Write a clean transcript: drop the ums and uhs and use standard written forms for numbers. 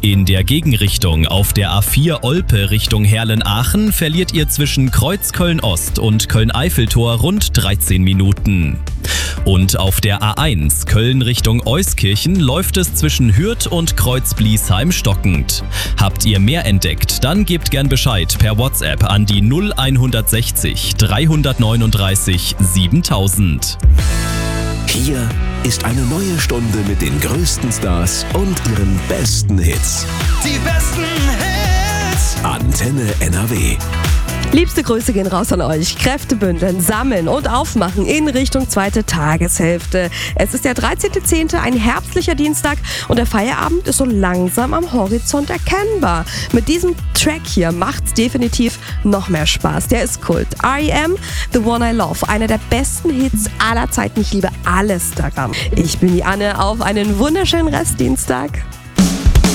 In der Gegenrichtung auf der A4 Olpe Richtung Herlen-Aachen verliert ihr zwischen Kreuzköln-Ost und Köln-Eiffeltor rund 13 Minuten. Und auf der A1 Köln Richtung Euskirchen läuft es zwischen Hürth und Kreuz-Bliesheim stockend. Habt ihr mehr entdeckt, dann gebt gern Bescheid per WhatsApp an die 0160 339 7000. Hier ist eine neue Stunde mit den größten Stars und ihren besten Hits. Die besten Hits. Antenne NRW. Liebste Grüße gehen raus an euch. Kräfte bündeln, sammeln und aufmachen in Richtung zweite Tageshälfte. Es ist der 13.10., ein herbstlicher Dienstag und der Feierabend ist so langsam am Horizont erkennbar. Mit diesem Track hier macht's definitiv noch mehr Spaß. Der ist Kult. R.E.M., The One I Love, einer der besten Hits aller Zeiten. Ich liebe alles daran. Ich bin die Anne, auf einen wunderschönen Restdienstag.